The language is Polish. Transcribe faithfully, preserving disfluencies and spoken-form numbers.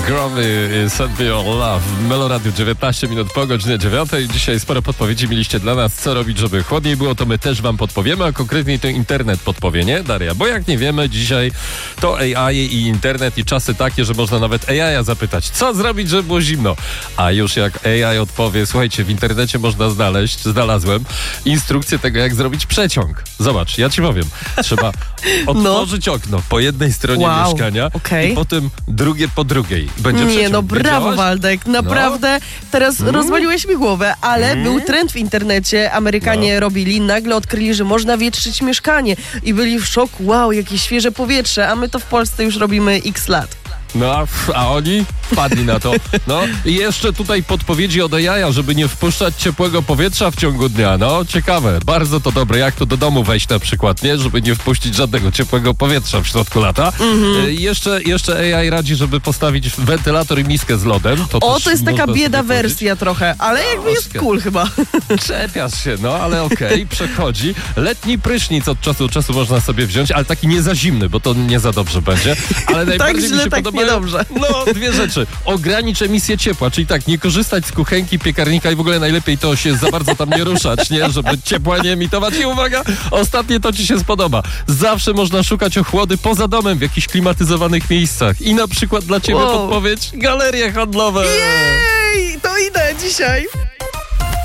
Gromy, Send Me Your Love w Meloradiu, dziewiętnaście minut po godzinie dziewiątej. Dzisiaj sporo podpowiedzi mieliście dla nas, co robić, żeby chłodniej było, to my też wam podpowiemy, a konkretniej to internet podpowie, nie, Daria? Bo jak nie wiemy, dzisiaj to A I i internet i czasy takie, że można nawet A I zapytać, co zrobić, żeby było zimno. A już jak A I odpowie, słuchajcie, w internecie można znaleźć, znalazłem instrukcję tego, jak zrobić przeciąg. Zobacz, ja ci powiem, trzeba otworzyć no. okno po jednej stronie wow. mieszkania okay. i potem drugie po drugiej. Będzie Nie, przeciąg. no brawo, Wiedziałaś? Waldek, naprawdę no. teraz mm. rozwaliłeś mi głowę, ale mm. był trend w internecie, Amerykanie no. robili, nagle odkryli, że można wietrzyć mieszkanie i byli w szoku, wow, jakie świeże powietrze, a my to w Polsce już robimy x lat. No, a, a oni wpadli na to. No i jeszcze tutaj podpowiedzi od A I, żeby nie wpuszczać ciepłego powietrza w ciągu dnia. No, ciekawe, bardzo to dobre. Jak to do domu wejść na przykład, nie? Żeby nie wpuścić żadnego ciepłego powietrza w środku lata. Mm-hmm. E, jeszcze, jeszcze A I radzi, żeby postawić wentylator i miskę z lodem. To o, to jest taka bieda wersja trochę, ale jakby no, jest cool chyba. Czepiasz się, no ale okej, okay, przechodzi. Letni prysznic od czasu do czasu można sobie wziąć, ale taki nie za zimny, bo to nie za dobrze będzie. Ale najbardziej tak mi się tak podoba. Niedobrze. No, dwie rzeczy. Ogranicz emisję ciepła, czyli tak, nie korzystać z kuchenki, piekarnika i w ogóle najlepiej to się za bardzo tam nie ruszać, nie? Żeby ciepła nie emitować. I uwaga, ostatnie to ci się spodoba. Zawsze można szukać ochłody poza domem w jakichś klimatyzowanych miejscach. I na przykład dla ciebie wow. podpowiedź, galerie handlowe. Jej, to idę dzisiaj.